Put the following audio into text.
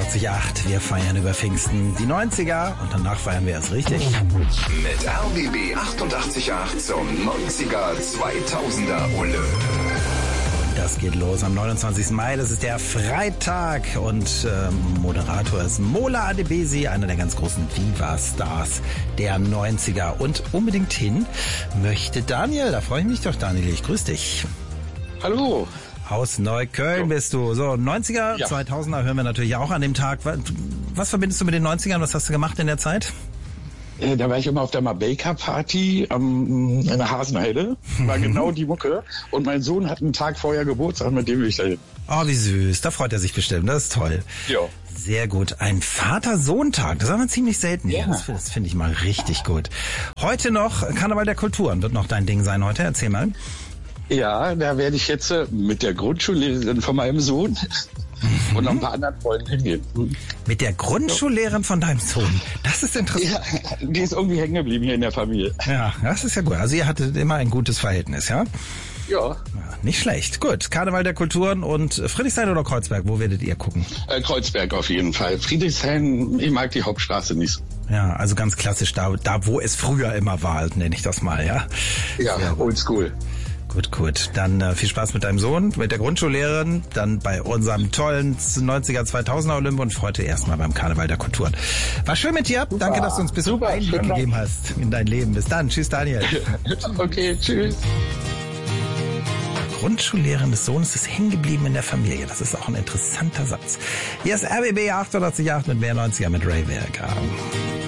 88,8. Wir feiern über Pfingsten die 90er und danach feiern wir es richtig. Mit RBB 88,8 zum 90er 2000er Ole. Das geht los am 29. Mai, das ist der Freitag und Moderator ist Mola Adebisi, einer der ganz großen Viva-Stars der 90er. Und unbedingt hin möchte Daniel, da freue ich mich doch, Daniel, ich grüße dich. Hallo. Aus Neukölln bist du. So, 90er, ja. 2000er hören wir natürlich auch an dem Tag. Was verbindest du mit den 90ern? Was hast du gemacht in der Zeit? Da war ich immer auf der Mabeka-Party in der Hasenheide. War genau die Mucke. Und mein Sohn hat einen Tag vorher Geburtstag, mit dem will ich da hin. Oh, wie süß. Da freut er sich bestimmt. Das ist toll. Ja. Sehr gut. Ein Vater-Sohn-Tag. Das haben wir ziemlich selten hier. Ja. Das finde ich mal richtig gut. Heute noch Karneval der Kulturen. Wird noch dein Ding sein heute. Erzähl mal. Ja, da werde ich jetzt mit der Grundschullehrerin von meinem Sohn und noch ein paar anderen Freunden hingehen. Mit der Grundschullehrerin von deinem Sohn? Das ist interessant. Ja, die ist irgendwie hängen geblieben hier in der Familie. Ja, das ist ja gut. Also ihr hattet immer ein gutes Verhältnis, ja? Ja. Nicht schlecht. Gut, Karneval der Kulturen und Friedrichshain oder Kreuzberg, wo werdet ihr gucken? Kreuzberg auf jeden Fall. Friedrichshain, ich mag die Hauptstraße nicht so. Ja, also ganz klassisch, da wo es früher immer war, nenne ich das mal, ja? Ja, oldschool. Gut. Dann viel Spaß mit deinem Sohn, mit der Grundschullehrerin, dann bei unserem tollen 90er 2000er Olymp und heute erstmal beim Karneval der Kulturen. War schön mit dir. Super. Danke, dass du uns ein bisschen Einblick gegeben hast in dein Leben. Bis dann. Tschüss, Daniel. Okay, tschüss. Grundschullehrerin des Sohnes ist hängen geblieben in der Familie. Das ist auch ein interessanter Satz. Hier ist RBB 88,8 mit mehr 90er mit Ray Werker.